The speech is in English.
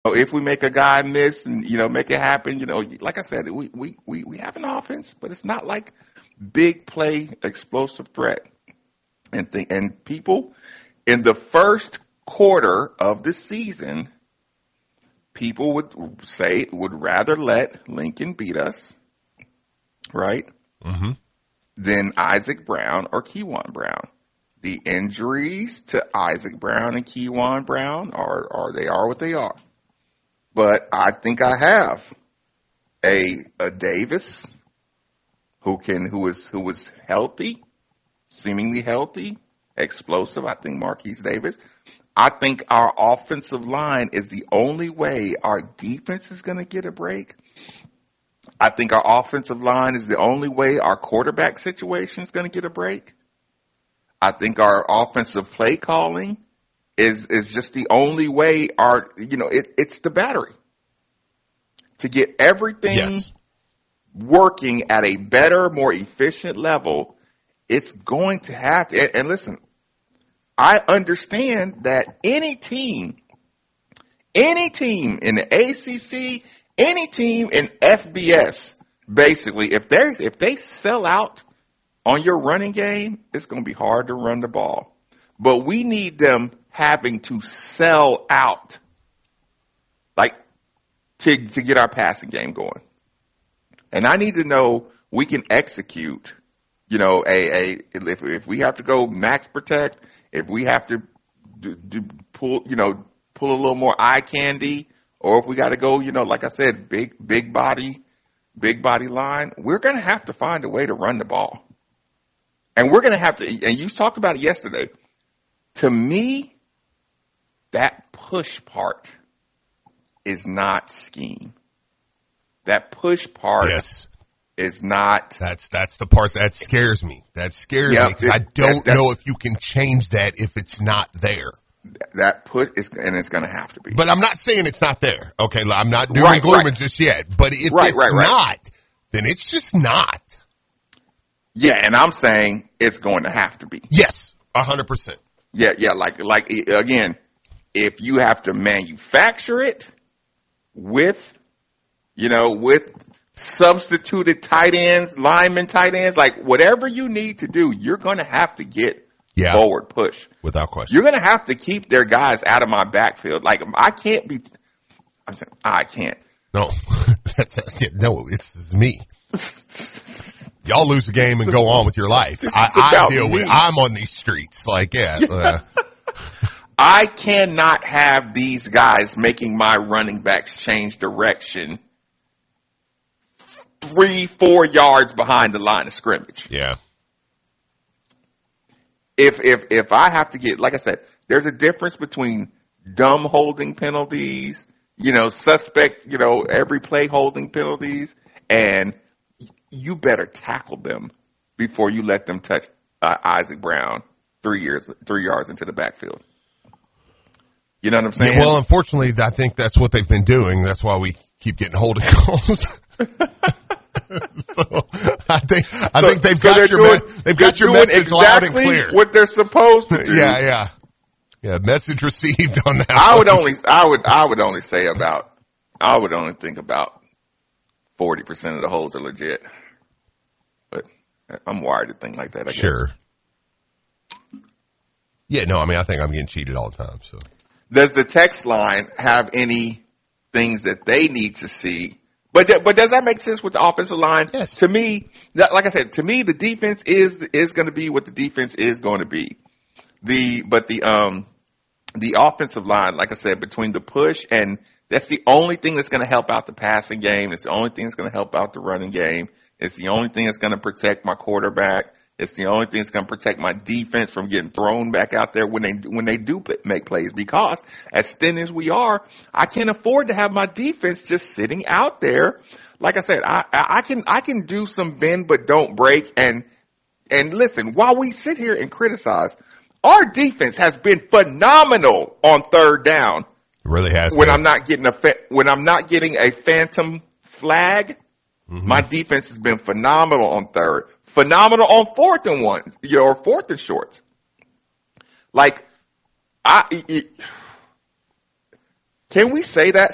if we make a guy miss and, make it happen, like I said, we have an offense, but it's not like big play, explosive threat. And people in the first quarter of the season, people would rather let Lincoln beat us, right? Mm-hmm. Than Isaac Brown or Kejuan Brown. The injuries to Isaac Brown and Kejuan Brown are what they are. But I think I have a Davis who was healthy, seemingly healthy, explosive. I think Marquise Davis. I think our offensive line is the only way our defense is going to get a break. I think our offensive line is the only way our quarterback situation is going to get a break. I think our offensive play calling is just the only way it's the battery to get everything working at a better, more efficient level. It's going to have to, and listen, I understand that any team in the ACC, any team in FBS, basically, if they sell out on your running game, it's going to be hard to run the ball. But we need them having to sell out, like, to get our passing game going. And I need to know we can execute, if we have to go max protect, if we have to pull a little more eye candy, or if we got to go, like I said, big body line, we're going to have to find a way to run the ball. And we're going to have to, and you talked about it yesterday. To me, that push part is not scheme. That push part is not. That's the part that scares me. That scares me because I don't know if you can change that if it's not there. That put is, and it's going to have to be. But I'm not saying it's not there. Okay, I'm not doing gloom just yet. But if it's not, then it's just not. Yeah, and I'm saying it's going to have to be. Yes, 100%. Yeah, like again, if you have to manufacture it with substituted tight ends, lineman tight ends, like whatever you need to do, you're going to have to get forward push. Without question. You're going to have to keep their guys out of my backfield. Like I can't. No, it's me. Y'all lose the game and go on with your life. I deal with. I'm on these streets. I cannot have these guys making my running backs change direction 3-4 yards behind the line of scrimmage. Yeah. If I have to get, like I said, there's a difference between dumb holding penalties, suspect, every play holding penalties, and you better tackle them before you let them touch Isaac Brown 3 yards into the backfield. You know what I'm saying? Yeah, well, unfortunately, I think that's what they've been doing. That's why we keep getting holding calls. So I think they've got your message loud and clear. What they're supposed to do. Yeah. Message received on that. I would only think about 40% of the holds are legit. But I'm wired to think like that, I guess. Sure. Yeah, no, I think I'm getting cheated all the time. So, does the text line have any things that they need to see? But does that make sense with the offensive line? Yes. To me, like I said, the defense is going to be what the defense is going to be. The offensive line, like I said, between the push and that's the only thing that's going to help out the passing game. It's the only thing that's going to help out the running game. It's the only thing that's going to protect my quarterback. It's the only thing that's going to protect my defense from getting thrown back out there when they do make plays. Because as thin as we are, I can't afford to have my defense just sitting out there. Like I said, I can do some bend but don't break. And listen, while we sit here and criticize, our defense has been phenomenal on third down. It really has. When I'm not getting a phantom flag, my defense has been phenomenal on third. Phenomenal on 4th and 1, or 4th and shorts. Can we say that